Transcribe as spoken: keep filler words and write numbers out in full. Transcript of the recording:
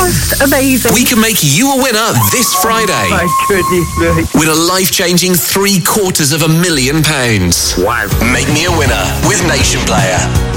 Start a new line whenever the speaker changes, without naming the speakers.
just amazing.
We can make you a winner this Friday.
My goodness me.
Win a life-changing three quarters of a million pounds.
Wow.
Make me a winner with Nation Player.